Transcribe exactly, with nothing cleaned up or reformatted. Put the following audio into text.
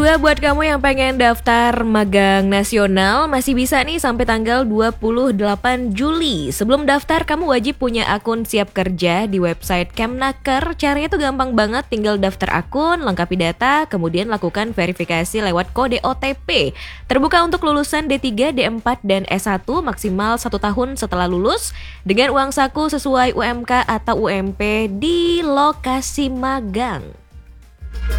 juga buat kamu yang pengen daftar magang nasional, masih bisa nih sampai tanggal dua puluh delapan Juli. Sebelum daftar, kamu wajib punya akun Siap Kerja di website Kemnaker. Caranya tuh gampang banget, tinggal daftar akun, lengkapi data, kemudian lakukan verifikasi lewat kode O T P. Terbuka untuk lulusan D tiga, D empat, dan S satu maksimal satu tahun setelah lulus dengan uang saku sesuai U M K atau U M P di lokasi magang.